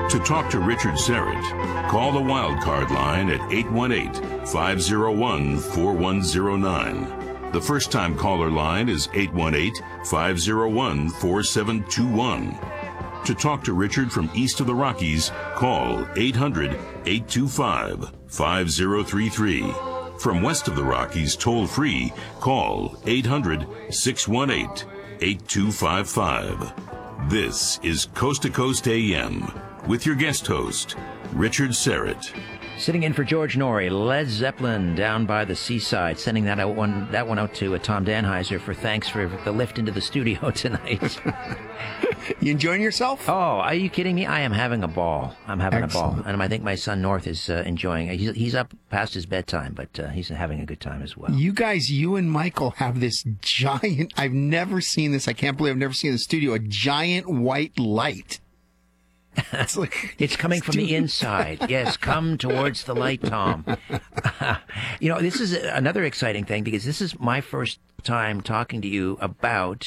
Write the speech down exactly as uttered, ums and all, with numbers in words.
To talk to Richard Serrett, call the Wildcard line at eight one eight, five oh one, four one oh nine. The first-time caller line is eight one eight, five oh one, four seven two one. To talk to Richard from east of the Rockies, call eight hundred, eight two five, five oh three three. From west of the Rockies, toll-free, call eight hundred, six one eight, eight two five five. This is Coast to Coast A M with your guest host, Richard Serrett. Sitting in for George Norrie, Led Zeppelin, Down by the Seaside. Sending that out one that one out to uh, Tom Danheiser for thanks for the lift into the studio tonight. You enjoying yourself? Oh, are you kidding me? I am having a ball. I'm having Excellent. a ball. And I think my son North is uh, enjoying it. He's, he's up past his bedtime, but uh, he's having a good time as well. You guys, you and Michael have this giant, I've never seen this. I can't believe I've never seen in the studio, a giant white light. It's like it's coming from the inside. Yes, come towards the light, Tom. You know, this is another exciting thing because this is my first time talking to you about